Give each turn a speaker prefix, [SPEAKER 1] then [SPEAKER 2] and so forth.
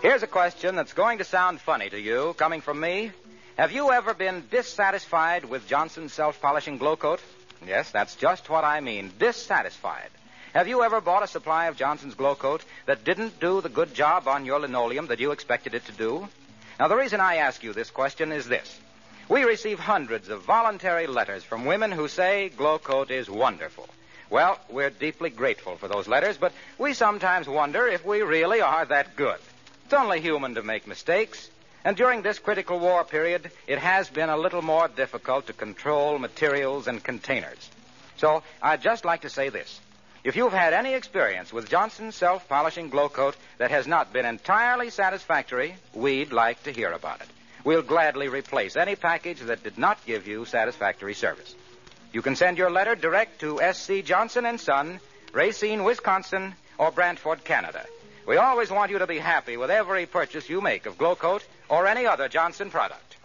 [SPEAKER 1] Here's a question that's going to sound funny to you, coming from me. Have you ever been dissatisfied with Johnson's self-polishing glow coat? Yes, that's just what I mean, dissatisfied. Have you ever bought a supply of Johnson's glow coat that didn't do the good job on your linoleum that you expected it to do? Now, the reason I ask you this question is this. We receive hundreds of voluntary letters from women who say glow coat is wonderful. Well, we're deeply grateful for those letters, but we sometimes wonder if we really are that good. It's only human to make mistakes. And during this critical war period, it has been a little more difficult to control materials and containers. So I'd just like to say this. If you've had any experience with Johnson's self-polishing glow coat that has not been entirely satisfactory, we'd like to hear about it. We'll gladly replace any package that did not give you satisfactory service. You can send your letter direct to S.C. Johnson & Son, Racine, Wisconsin, or Brantford, Canada. We always want you to be happy with every purchase you make of glow coat or any other Johnson product.